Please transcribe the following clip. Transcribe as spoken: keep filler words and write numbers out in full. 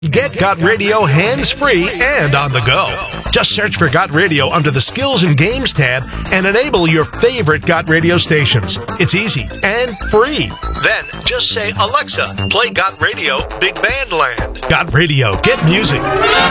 Get Got Radio hands-free and on the go. Just search for Got Radio under the Skills and Games tab and enable your favorite Got Radio stations. It's easy and free. Then just say, Alexa, play Got Radio Big Band Land. Got Radio. Get music.